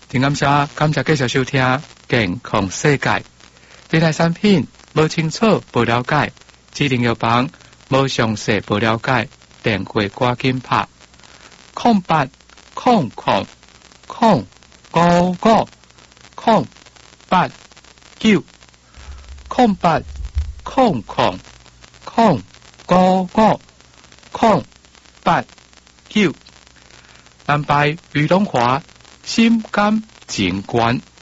真感谢继续收听健康世界。这台产品无清楚、无了解，指定药房无详细、无了解，电话赶紧拍0800 0055 089 0800 0055 089。南排鱼龙华心肝情关